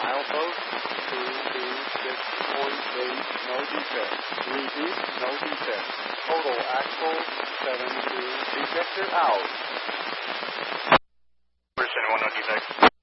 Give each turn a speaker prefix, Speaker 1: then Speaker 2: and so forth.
Speaker 1: Milepost 226.8, no defect. Repeat, no defect. Total axle 72, detector out.
Speaker 2: Person 1, no defect.